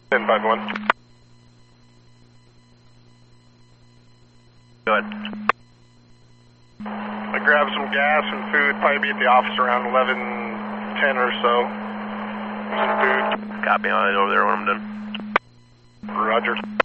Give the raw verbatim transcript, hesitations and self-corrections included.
ten five one. Go ahead. I grabbed some gas and food, probably be at the office around eleven ten or so. Some food. Copy on it over there when I'm done. Roger.